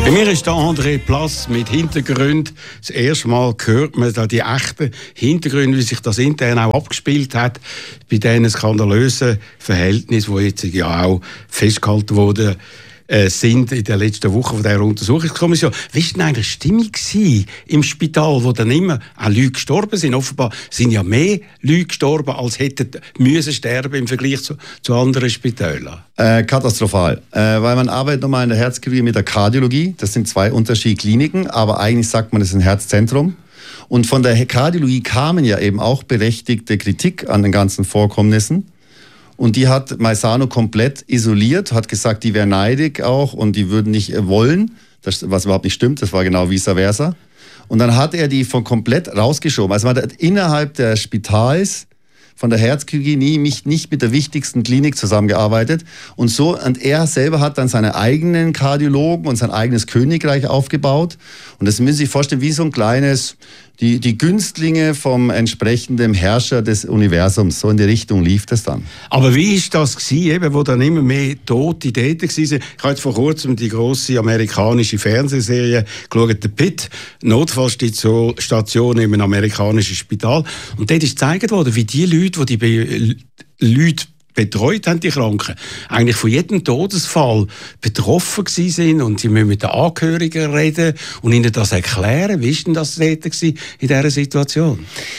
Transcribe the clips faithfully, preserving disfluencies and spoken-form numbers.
Bei mir ist der André Plass mit Hintergrund. Das erste Mal hört man da die echten Hintergründe, wie sich das intern auch abgespielt hat, bei diesen skandalösen Verhältnissen, die jetzt ja auch festgehalten wurden, äh, sind in der letzten Woche von dieser Untersuchungskommission. Wie war denn eigentlich die Stimmung im Spital, wo dann immer auch Leute gestorben sind? Offenbar sind ja mehr Leute gestorben, als hätten müssen sterben im Vergleich zu, zu anderen Spitälern. Äh, katastrophal, äh, weil man arbeitet nochmal in der Herzchirurgie mit der Kardiologie. Das sind zwei unterschiedliche Kliniken, aber eigentlich sagt man, das ist ein Herzzentrum. Und von der Kardiologie kamen ja eben auch berechtigte Kritik an den ganzen Vorkommnissen. Und die hat Maisano komplett isoliert, hat gesagt, die wäre neidig auch und die würden nicht wollen, das, was überhaupt nicht stimmt, das war genau vice versa. Und dann hat er die von komplett rausgeschoben. Also man hat innerhalb des Spitals von der Herzchirurgie nie, nicht, nicht mit der wichtigsten Klinik zusammengearbeitet. Und so, und er selber hat dann seine eigenen Kardiologen und sein eigenes Königreich aufgebaut. Und das müssen Sie sich vorstellen, wie so ein kleines, die, die Günstlinge vom entsprechenden Herrscher des Universums. So in die Richtung lief das dann. Aber wie war das gewesen, eben, wo dann immer mehr Tote Täter waren? Ich habe jetzt vor kurzem die grosse amerikanische Fernsehserie geschaut, «The Pit», Notfallstation in einem amerikanischen Spital. Und dort ist gezeigt worden, wie die Leute, die die Leute betreut haben, die Kranken, eigentlich von jedem Todesfall betroffen gewesen sind und sie müssen mit den Angehörigen reden und ihnen das erklären. Wie war denn das in dieser Situation?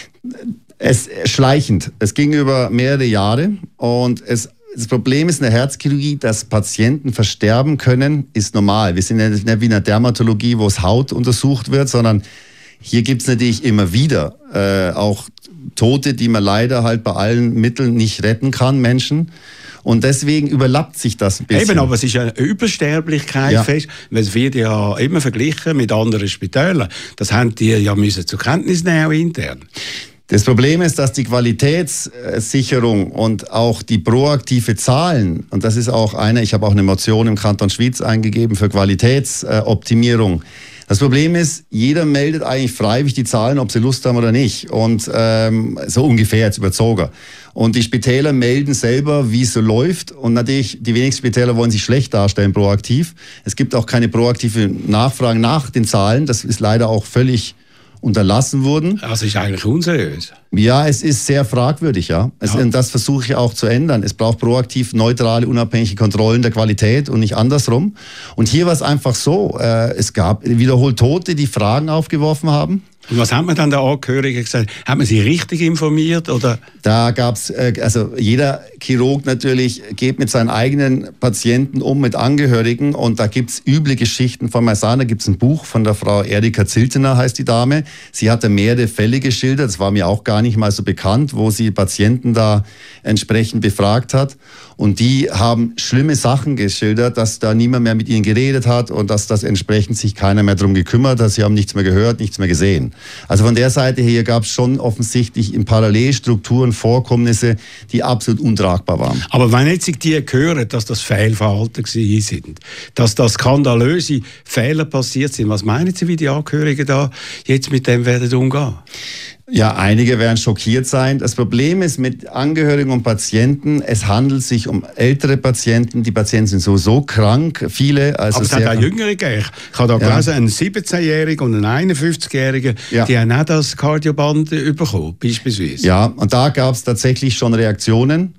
Es schleichend. Es ging über mehrere Jahre und es Das Problem ist in der Herzchirurgie, dass Patienten versterben können, ist normal. Wir sind ja nicht wie in der Dermatologie, wo es Haut untersucht wird, sondern hier gibt es natürlich immer wieder äh, auch Tote, die man leider halt bei allen Mitteln nicht retten kann, Menschen. Und deswegen überlappt sich das ein bisschen. Eben, aber es ist eine Übersterblichkeit ja. fest. Es wird ja immer verglichen mit anderen Spitälern. Das haben die ja müssen zur Kenntnis nehmen, auch intern. Das Problem ist, dass die Qualitätssicherung und auch die proaktive Zahlen, und das ist auch eine, ich habe auch eine Motion im Kanton Schwyz eingegeben für Qualitätsoptimierung. Das Problem ist, jeder meldet eigentlich freiwillig die Zahlen, ob sie Lust haben oder nicht. Und ähm, so ungefähr jetzt überzogen. Und die Spitäler melden selber, wie es so läuft. Und natürlich, die wenigsten Spitäler wollen sich schlecht darstellen, proaktiv. Es gibt auch keine proaktive Nachfrage nach den Zahlen. Das ist leider auch völlig unterlassen worden. Das ist eigentlich unseriös. Ja, es ist sehr fragwürdig, ja. Es, ja. Und das versuche ich auch zu ändern. Es braucht proaktiv neutrale, unabhängige Kontrollen der Qualität und nicht andersrum. Und hier war es einfach so, äh, es gab wiederholt Tote, die Fragen aufgeworfen haben. Und was hat man dann der Angehörigen gesagt? Hat man sie richtig informiert? Oder? Da gab es, äh, also jeder Chirurg natürlich geht mit seinen eigenen Patienten um, mit Angehörigen. Und da gibt es üble Geschichten von Maisano. Da gibt es ein Buch von der Frau Erika Ziltener, heißt die Dame. Sie hatte mehrere Fälle geschildert, das war mir auch gar nicht mal so bekannt, wo sie Patienten da entsprechend befragt hat. Und die haben schlimme Sachen geschildert, dass da niemand mehr mit ihnen geredet hat und dass das entsprechend sich keiner mehr darum gekümmert hat. Sie haben nichts mehr gehört, nichts mehr gesehen. Also von der Seite her gab es schon offensichtlich in Parallelstrukturen Vorkommnisse, die absolut untragbar waren. Aber wenn jetzt die hören, dass das Fehlverhalten sind, dass da skandalöse Fehler passiert sind, was meinen Sie, wie die Angehörigen da jetzt mit dem werden umgehen? Ja, einige werden schockiert sein. Das Problem ist mit Angehörigen und Patienten, es handelt sich um ältere Patienten. Die Patienten sind sowieso krank, viele. Also aber es hat auch Jüngere gegeben. Ich habe da ja. gelesen, einen siebzehnjährigen und einen einundfünfzigjährigen, ja. die haben auch das Kardioband bekommen, beispielsweise. Ja, und da gab es tatsächlich schon Reaktionen.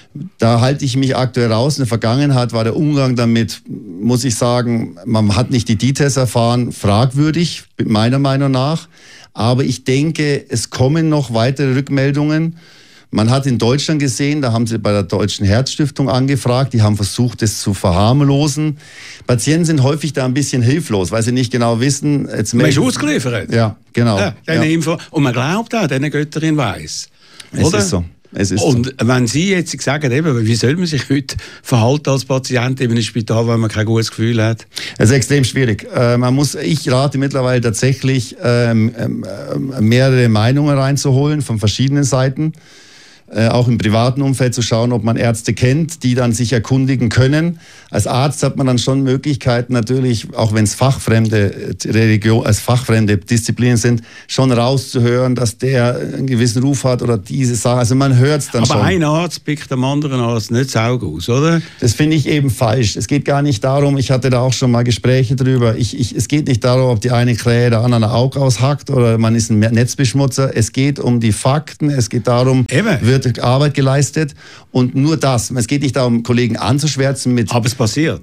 Da halte ich mich aktuell raus. In der Vergangenheit war der Umgang damit, muss ich sagen, man hat nicht die Details erfahren, fragwürdig, meiner Meinung nach. Aber ich denke, es kommen noch weitere Rückmeldungen. Man hat in Deutschland gesehen, da haben sie bei der Deutschen Herzstiftung angefragt, die haben versucht, das zu verharmlosen. Patienten sind häufig da ein bisschen hilflos, weil sie nicht genau wissen. Jetzt man ist ausgeliefert. Ja, genau. Ja, ja. Info. Und man glaubt auch, diese Götterin weiss. Es oder? ist so. Es ist und so. wenn Sie jetzt sagen, eben, wie soll man sich heute verhalten als Patient in einem Spital, wenn man kein gutes Gefühl hat? Es ist extrem schwierig. Äh, man muss, ich rate mittlerweile tatsächlich, ähm, äh, mehrere Meinungen reinzuholen von verschiedenen Seiten. äh, auch im privaten Umfeld zu schauen, ob man Ärzte kennt, die dann sich erkundigen können. Als Arzt hat man dann schon Möglichkeiten natürlich, auch wenn es fachfremde Religion, als fachfremde Disziplinen sind, schon rauszuhören, dass der einen gewissen Ruf hat oder diese Sache. Also man hört es dann Aber schon. Aber ein Arzt pickt dem anderen Arzt nicht Auge aus, oder? Das finde ich eben falsch. Es geht gar nicht darum, ich hatte da auch schon mal Gespräche drüber, ich, ich, es geht nicht darum, ob die eine Krähe der anderen ein Auge aushackt oder man ist ein Netzbeschmutzer. Es geht um die Fakten, es geht darum, eben. Wird Arbeit geleistet und nur das. Es geht nicht darum, Kollegen anzuschwärzen mit... Aber es passiert.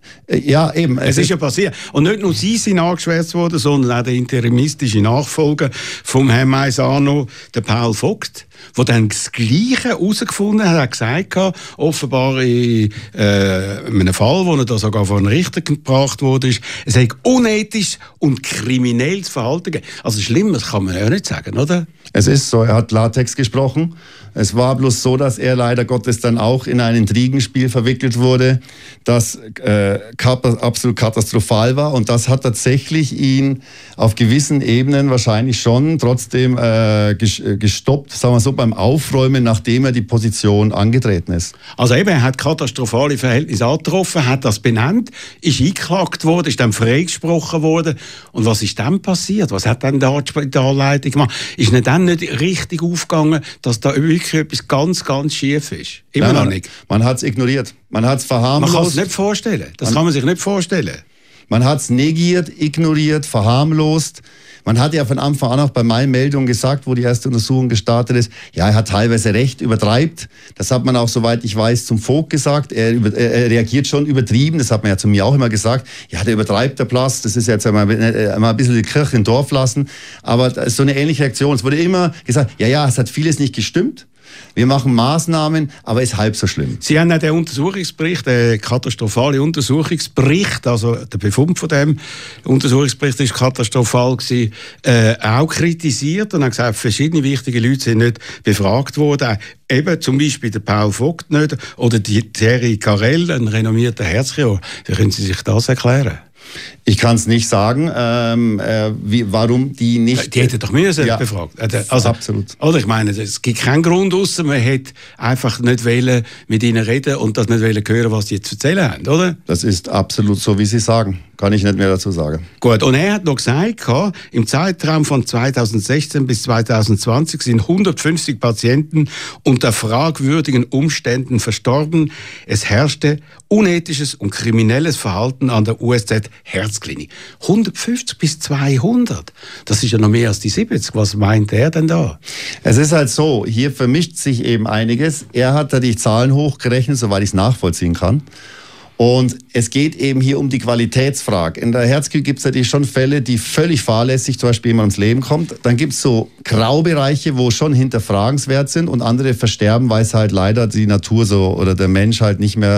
Ja, eben. Es, es ist ja passiert. Und nicht nur Sie sind angeschwärzt worden, sondern auch der interimistische Nachfolger vom Herrn Maisano, der Paul Vogt, der dann das Gleiche herausgefunden hat, hat gesagt, offenbar in äh, einem Fall, wo er da sogar vor einen Richter gebracht wurde, ist, es sei unethisch und kriminelles Verhalten gegeben. Also Schlimmes kann man ja nicht sagen, oder? Es ist so, er hat Klartext gesprochen. Es war bloß so, dass er leider Gottes dann auch in ein Intrigenspiel verwickelt wurde, das äh, absolut katastrophal war. Und das hat tatsächlich ihn auf gewissen Ebenen wahrscheinlich schon trotzdem äh, gestoppt, sagen wir so, beim Aufräumen, nachdem er die Position angetreten ist. Also eben, er hat katastrophale Verhältnisse angetroffen, hat das benannt, ist eingeklagt worden, ist dann freigesprochen worden. Und was ist dann passiert? Was hat dann da die Spitalleitung gemacht? Ist nicht dann nicht richtig aufgegangen, dass da wirklich etwas ganz, ganz schief ist? Immer Nein, noch man, nicht. Man hat es ignoriert. Man hat es verharmlost. Man kann es nicht vorstellen. Das man, kann man sich nicht vorstellen. Man hat es negiert, ignoriert, verharmlost. Man hat ja von Anfang an auch bei meinen Meldungen gesagt, wo die erste Untersuchung gestartet ist, ja, er hat teilweise recht, übertreibt. Das hat man auch, soweit ich weiß, zum Vogt gesagt. Er, über, er reagiert schon übertrieben, das hat man ja zu mir auch immer gesagt. Ja, der übertreibt der Platz, das ist jetzt einmal, einmal ein bisschen die Kirche im Dorf lassen. Aber das ist so eine ähnliche Reaktion. Es wurde immer gesagt, ja, ja, es hat vieles nicht gestimmt. Wir machen Maßnahmen, aber es ist halb so schlimm. Sie haben ja den Untersuchungsbericht, den katastrophalen Untersuchungsbericht, also der Befund von dem Untersuchungsbericht ist katastrophal gewesen, äh, auch kritisiert und haben gesagt, verschiedene wichtige Leute sind nicht befragt worden. Eben zum Beispiel der Paul Vogt nicht oder die Thierry Carrel, ein renommierter Herzchirurg. Wie können Sie sich das erklären? Ich kann es nicht sagen, ähm, äh, wie, warum die nicht... Die hätten doch müssen ja, befragt. Also, absolut. Oder ich meine, es gibt keinen Grund, ausser man hätte einfach nicht wollen mit ihnen reden und das nicht wollen hören, was sie jetzt zu erzählen haben, oder? Das ist absolut so, wie Sie sagen. Kann ich nicht mehr dazu sagen. Gut, und er hat noch gesagt, im Zeitraum von zweitausendsechzehn bis zweitausendzwanzig sind hundertfünfzig Patienten unter fragwürdigen Umständen verstorben. Es herrschte unethisches und kriminelles Verhalten an der U S Z Herzklinik. hundertfünfzig bis zweihundert. Das ist ja noch mehr als die siebzig. Was meint er denn da? Es ist halt so, hier vermischt sich eben einiges. Er hat da die Zahlen hochgerechnet, soweit ich es nachvollziehen kann. Und es geht eben hier um die Qualitätsfrage. In der Herzklinik gibt es natürlich schon Fälle, die völlig fahrlässig zum Beispiel jemand ums Leben kommt. Dann gibt es so Graubereiche, wo schon hinterfragenswert sind und andere versterben, weil es halt leider die Natur so oder der Mensch halt nicht mehr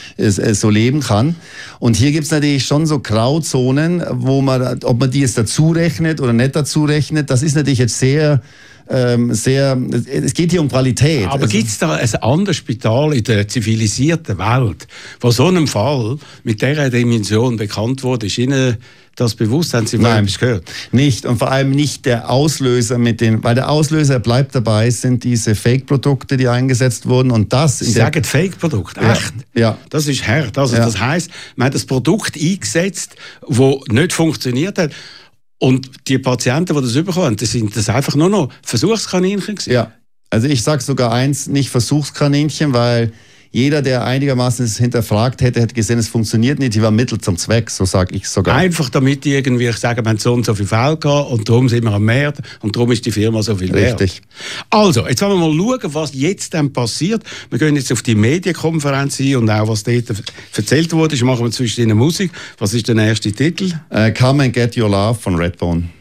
so leben kann. Und hier gibt es natürlich schon so Grauzonen, wo man, ob man die jetzt dazu rechnet oder nicht dazu rechnet, das ist natürlich jetzt sehr... Ähm, sehr, es geht hier um Qualität. Aber gibt es da ein anderes Spital in der zivilisierten Welt, wo so einem Fall mit dieser Dimension bekannt wurde? Ist Ihnen das bewusst? Haben Sie mal etwas gehört? Nicht. Und vor allem nicht der Auslöser mit den, weil der Auslöser bleibt dabei, sind diese Fake-Produkte, die eingesetzt wurden. Und das Sie sagen Fake-Produkt, echt? Ja. ja. Das ist hart. Also ja. Das heisst, man hat das Produkt eingesetzt, das nicht funktioniert hat. Und die Patienten, die das bekommen, das sind das einfach nur noch Versuchskaninchen gewesen. Ja, also ich sage sogar eins, nicht Versuchskaninchen, weil jeder, der einigermaßen es hinterfragt hätte, hätte gesehen, es funktioniert nicht. Die war Mittel zum Zweck, so sage ich sogar. Einfach damit die irgendwie sagen, wir haben so und so viel Fälle gehabt und darum sind wir am Markt und darum ist die Firma so viel wert. Richtig. Also, jetzt wollen wir mal schauen, was jetzt dann passiert. Wir gehen jetzt auf die Medienkonferenz ein und auch, was dort erzählt wurde. Machen wir zwischen den Musik. Was ist der erste Titel? Uh, Come and Get Your Love von Redbone.